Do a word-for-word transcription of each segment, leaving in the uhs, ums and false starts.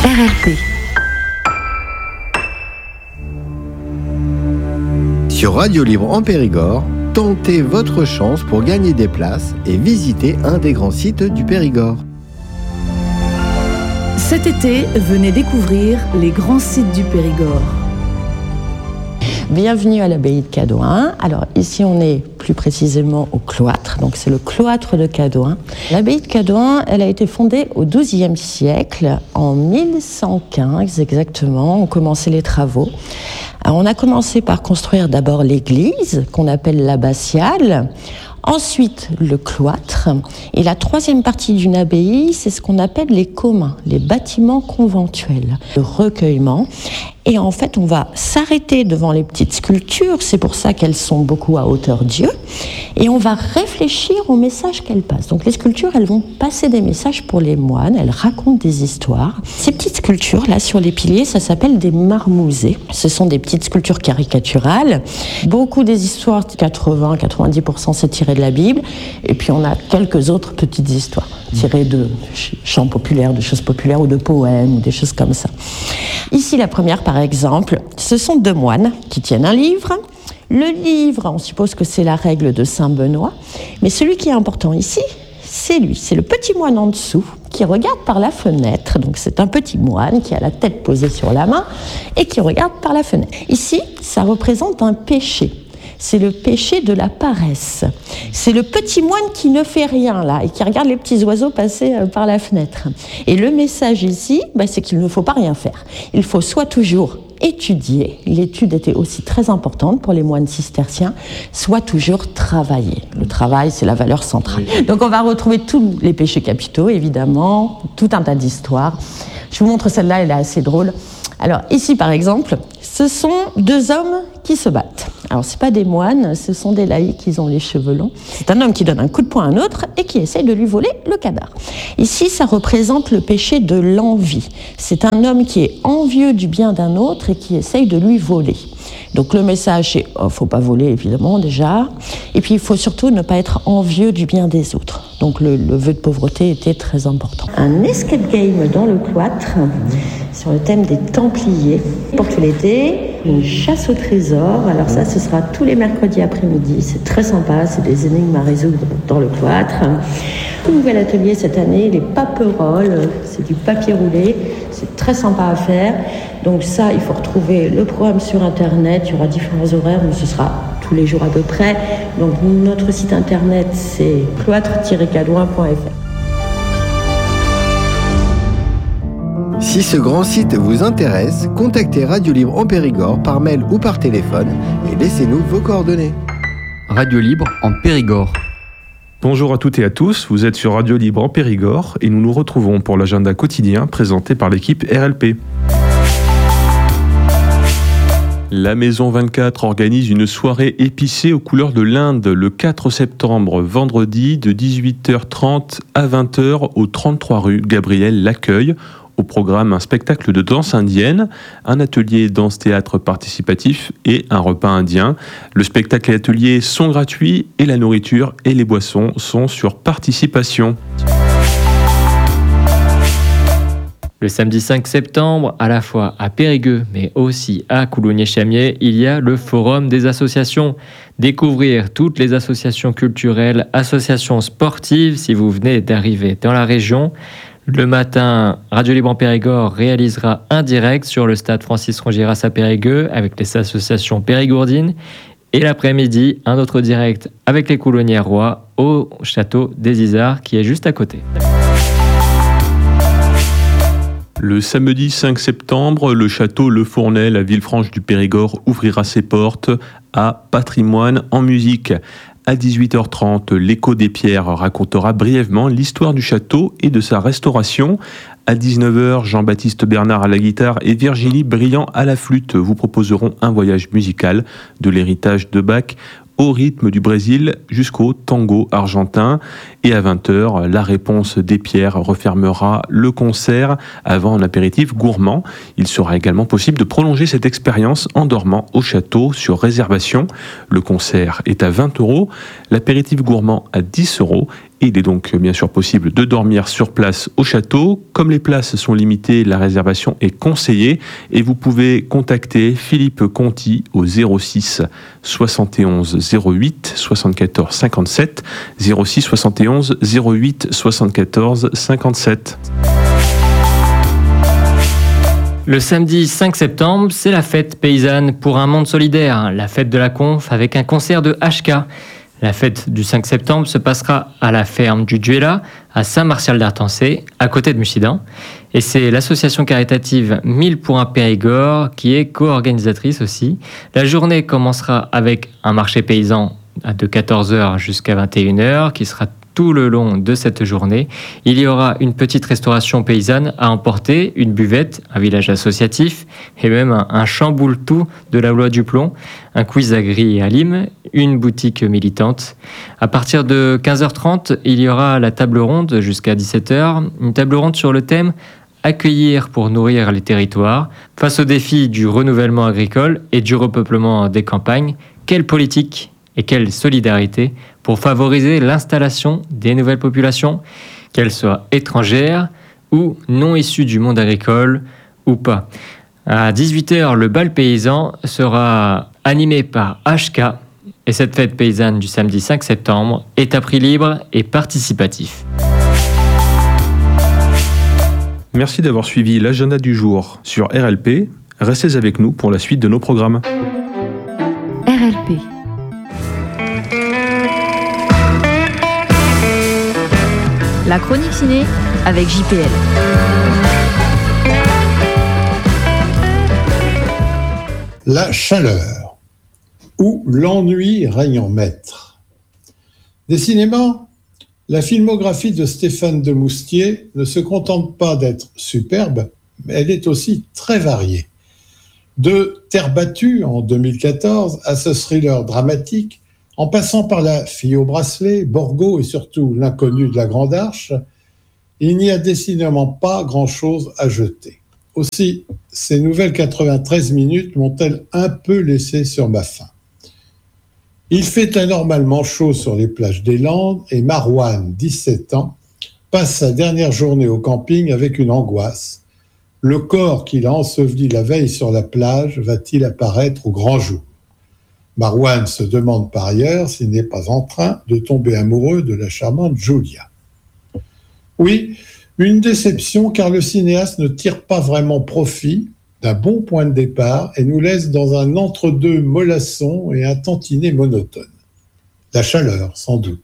R L P. Sur Radio Libre en Périgord, tentez votre chance pour gagner des places et visiter un des grands sites du Périgord. Cet été, venez découvrir les grands sites du Périgord. Bienvenue à l'abbaye de Cadouin. Alors ici on est plus précisément au cloître, donc c'est le cloître de Cadouin. L'abbaye de Cadouin, elle a été fondée au douzième siècle, en mille cent quinze exactement, on commençait les travaux. Alors, on a commencé par construire d'abord l'église, qu'on appelle l'abbatiale, ensuite le cloître, et la troisième partie d'une abbaye, c'est ce qu'on appelle les communs, les bâtiments conventuels, le recueillement. Et en fait, on va s'arrêter devant les petites sculptures, c'est pour ça qu'elles sont beaucoup à hauteur Dieu, et on va réfléchir au message qu'elles passent. Donc les sculptures, elles vont passer des messages pour les moines, elles racontent des histoires. Ces petites sculptures, là, sur les piliers, ça s'appelle des marmousets. Ce sont des petites sculptures caricaturales. Beaucoup des histoires, quatre-vingts à quatre-vingt-dix pour cent, c'est tiré de la Bible, et puis on a quelques autres petites histoires tirées de chants populaires, de choses populaires, ou de poèmes, ou des choses comme ça. Ici, la première, par exemple, ce sont deux moines qui tiennent un livre. Le livre, on suppose que c'est la règle de Saint Benoît, mais celui qui est important ici, c'est lui, c'est le petit moine en dessous qui regarde par la fenêtre. Donc c'est un petit moine qui a la tête posée sur la main et qui regarde par la fenêtre. Ici, ça représente un péché. C'est le péché de la paresse. C'est le petit moine qui ne fait rien là et qui regarde les petits oiseaux passer par la fenêtre. Et le message ici, bah, c'est qu'il ne faut pas rien faire. Il faut soit toujours étudier, l'étude était aussi très importante pour les moines cisterciens, soit toujours travailler. Le travail, c'est la valeur centrale. Donc on va retrouver tous les péchés capitaux, évidemment, tout un tas d'histoires. Je vous montre celle-là, elle est assez drôle. Alors ici, par exemple, ce sont deux hommes qui se battent. Alors c'est pas des moines, ce sont des laïcs, ils ont les cheveux longs. C'est un homme qui donne un coup de poing à un autre et qui essaye de lui voler le cadavre. Ici, ça représente le péché de l'envie. C'est un homme qui est envieux du bien d'un autre et qui essaye de lui voler. Donc le message, c'est oh, faut pas voler évidemment déjà, et puis il faut surtout ne pas être envieux du bien des autres. Donc le, le vœu de pauvreté était très important. Un escape game dans le cloître sur le thème des Templiers pour tout l'été. Une chasse au trésor. Alors ça, ce sera tous les mercredis après-midi. C'est très sympa. C'est des énigmes à résoudre dans le cloître. Un nouvel atelier cette année, les paperoles. C'est du papier roulé. C'est très sympa à faire. Donc ça, il faut retrouver le programme sur Internet. Il y aura différents horaires, mais ce sera tous les jours à peu près. Donc notre site Internet, c'est cloître tiret cadouin point f r. Si ce grand site vous intéresse, contactez Radio Libre en Périgord par mail ou par téléphone et laissez-nous vos coordonnées. Radio Libre en Périgord. Bonjour à toutes et à tous, vous êtes sur Radio Libre en Périgord et nous nous retrouvons pour l'agenda quotidien présenté par l'équipe R L P. La Maison vingt-quatre organise une soirée épicée aux couleurs de l'Inde le quatre septembre, vendredi de dix-huit heures trente à vingt heures au trente-trois rue Gabriel Laccueil. Au programme, un spectacle de danse indienne, un atelier danse-théâtre participatif et un repas indien. Le spectacle et l'atelier sont gratuits et la nourriture et les boissons sont sur participation. Le samedi cinq septembre, à la fois à Périgueux, mais aussi à Coulommiers-Chamiers, il y a le Forum des associations. Découvrir toutes les associations culturelles, associations sportives, si vous venez d'arriver dans la région. Le matin, Radio Libre en Périgord réalisera un direct sur le stade Francis Rongiras à Périgueux avec les associations périgourdines. Et l'après-midi, un autre direct avec les Coulonnières-Rois au château des Isards qui est juste à côté. Le samedi cinq septembre, le château Le Fournel à Villefranche du Périgord ouvrira ses portes à Patrimoine en musique. À dix-huit heures trente, l'Écho des Pierres racontera brièvement l'histoire du château et de sa restauration. À dix-neuf heures, Jean-Baptiste Bernard à la guitare et Virginie Briand à la flûte vous proposeront un voyage musical de l'héritage de Bach au rythme du Brésil jusqu'au tango argentin. Et à vingt heures, la réponse des Pierres refermera le concert avant un apéritif gourmand. Il sera également possible de prolonger cette expérience en dormant au château sur réservation. Le concert est à vingt euros, l'apéritif gourmand à dix euros Et il est donc bien sûr possible de dormir sur place au château. Comme les places sont limitées, la réservation est conseillée et vous pouvez contacter Philippe Conti au zéro six soixante et onze zéro huit soixante-quatorze cinquante-sept, zéro six soixante et onze zéro huit soixante-quatorze cinquante-sept. Le samedi cinq septembre, c'est la fête paysanne pour un monde solidaire, la fête de la conf avec un concert de H K. La fête du cinq septembre se passera à la ferme du Duella, à Saint-Martial-d'Artancé, à côté de Mussidan. Et c'est l'association caritative mille pour un Périgord qui est co-organisatrice aussi. La journée commencera avec un marché paysan de quatorze heures jusqu'à vingt et une heures qui sera tout le long de cette journée. Il y aura une petite restauration paysanne à emporter, une buvette, un village associatif et même un, un chamboule-tout de la loi du plomb, un quiz à Gris et à Lim, une boutique militante. À partir de quinze heures trente, il y aura la table ronde jusqu'à dix-sept heures, une table ronde sur le thème accueillir pour nourrir les territoires. Face au défi du renouvellement agricole et du repeuplement des campagnes, quelle politique et quelle solidarité pour favoriser l'installation des nouvelles populations, qu'elles soient étrangères ou non issues du monde agricole ou pas. À dix-huit heures, le bal paysan sera animé par H K et cette fête paysanne du samedi cinq septembre est à prix libre et participatif. Merci d'avoir suivi l'agenda du jour sur R L P. Restez avec nous pour la suite de nos programmes. R L P. La chronique ciné avec J P L. La chaleur ou l'ennui règne en maître. Décidément, la filmographie de Stéphane Demoustier ne se contente pas d'être superbe, mais elle est aussi très variée. De Terre battue en deux mille quatorze à ce thriller dramatique, en passant par La fille au bracelet, Borgo et surtout L'inconnu de la Grande Arche, il n'y a décidément pas grand-chose à jeter. Aussi, ces nouvelles quatre-vingt-treize minutes m'ont-elles un peu laissé sur ma faim. Il fait anormalement chaud sur les plages des Landes et Marouane, dix-sept ans, passe sa dernière journée au camping avec une angoisse. Le corps qu'il a enseveli la veille sur la plage va-t-il apparaître au grand jour ? Marouane se demande par ailleurs s'il n'est pas en train de tomber amoureux de la charmante Julia. Oui, une déception car le cinéaste ne tire pas vraiment profit d'un bon point de départ et nous laisse dans un entre-deux mollasson et un tantinet monotone. La chaleur, sans doute.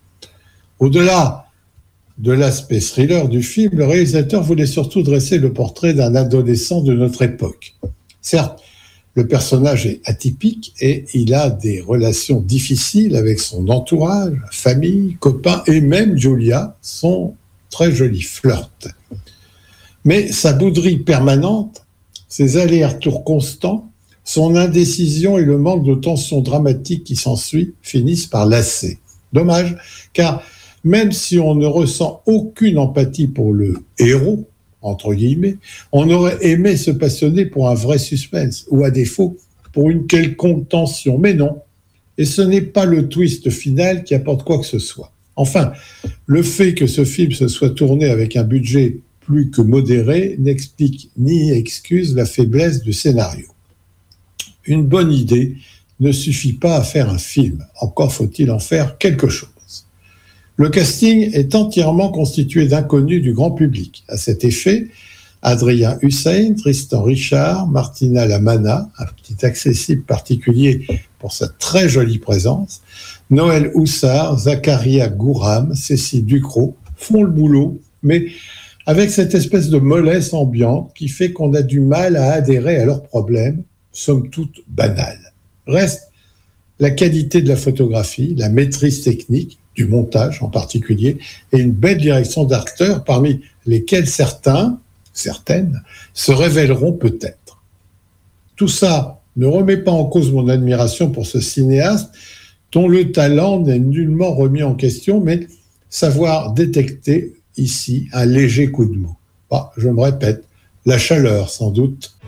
Au-delà de l'aspect thriller du film, le réalisateur voulait surtout dresser le portrait d'un adolescent de notre époque. Certes, le personnage est atypique et il a des relations difficiles avec son entourage, famille, copains et même Julia, son très joli flirt. Mais sa bouderie permanente, ses allers-retours constants, son indécision et le manque de tension dramatique qui s'ensuit finissent par lasser. Dommage, car même si on ne ressent aucune empathie pour le héros, entre guillemets, on aurait aimé se passionner pour un vrai suspense, ou à défaut, pour une quelconque tension. Mais non, et ce n'est pas le twist final qui apporte quoi que ce soit. Enfin, le fait que ce film se soit tourné avec un budget plus que modéré n'explique ni excuse la faiblesse du scénario. Une bonne idée ne suffit pas à faire un film, encore faut-il en faire quelque chose. Le casting est entièrement constitué d'inconnus du grand public. À cet effet, Adrien Hussein, Tristan Richard, Martina Lamana, un petit accessible particulier pour sa très jolie présence, Noël Houssard, Zacharia Gouram, Cécile Ducrot font le boulot, mais avec cette espèce de mollesse ambiante qui fait qu'on a du mal à adhérer à leurs problèmes, somme toute banals. Reste la qualité de la photographie, la maîtrise technique, du montage en particulier, et une belle direction d'acteurs parmi lesquels certains, certaines, se révéleront peut-être. Tout ça ne remet pas en cause mon admiration pour ce cinéaste dont le talent n'est nullement remis en question, mais savoir détecter ici un léger coup de mou. Bah, je me répète, la chaleur sans doute.